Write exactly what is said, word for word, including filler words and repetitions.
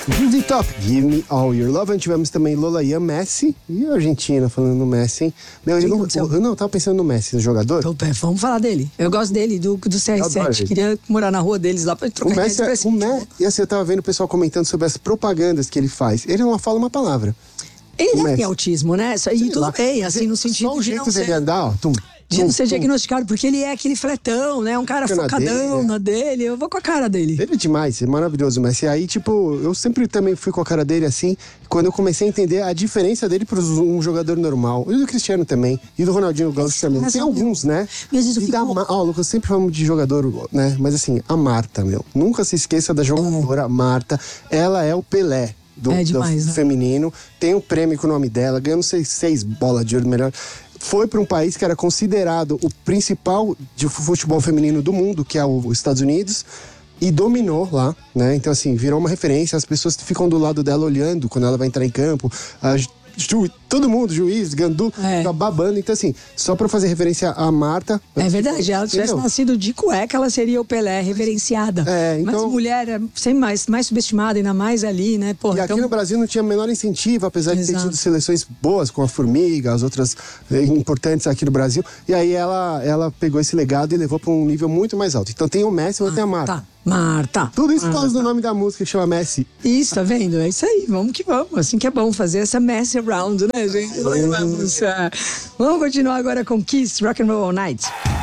The Top, Give Me All Your Love. Tivemos também Lola.Ian, Messi e a Argentina falando no Messi, hein? Meu, ele não, eu não, eu tava pensando no Messi, no jogador. Então, vamos falar dele. Eu gosto dele, do, do C R sete. Queria morar na rua deles lá pra trocar o Messi, é, o Messi, E assim, eu tava vendo o pessoal comentando sobre as propagandas que ele faz. Ele não fala uma palavra. Ele tem autismo, né? Isso aí tudo lá. bem, assim, no sentido Só o de jeito não dele ser... andar, ó, tum, de não ser diagnosticado, porque ele é aquele fletão, né? Um cara Fica na focadão dele, na dele. Eu vou com a cara dele. Ele é demais, é maravilhoso, mas e aí, tipo, eu sempre também fui com a cara dele assim, quando eu comecei a entender a diferença dele para um jogador normal. E do Cristiano também, e do Ronaldinho Gaúcho também. Mas, Tem meu, alguns, né? Mas isso E da ficou... Ma- Ó, Lucas, sempre falamos de jogador, né? Mas assim, a Marta, meu, nunca se esqueça da jogadora Marta. Ela é o Pelé. Do, É demais, do né? feminino, tem um prêmio com o nome dela, ganhou seis, seis bolas de ouro melhor. Foi para um país que era considerado o principal de futebol feminino do mundo, que é os Estados Unidos, e dominou lá, né? Então, assim, virou uma referência. As pessoas ficam do lado dela olhando quando ela vai entrar em campo. A ju- todo mundo, juiz, Gandu, É. fica babando. Então, assim, só para fazer referência a Marta. É verdade, se ela tivesse Entendeu? nascido de cueca, ela seria o Pelé, reverenciada. É, então- Mas mulher é sempre mais, mais subestimada, ainda mais ali, né? Porra, E aqui então... no Brasil não tinha o menor incentivo, apesar de ter Exato. tido seleções boas, com a Formiga, as outras eh, importantes aqui no Brasil. E aí ela, ela pegou esse legado e levou para um nível muito mais alto. Então tem o Messi, mas tem a Marta. Tá, Marta. Tudo isso por Marta. causa do nome da música que chama Messi. Isso, tá vendo? É isso aí, vamos que vamos. Assim que é bom fazer essa mess around, né, gente? Vamos, é. Vamos continuar agora com Kiss, Rock and Roll All Night.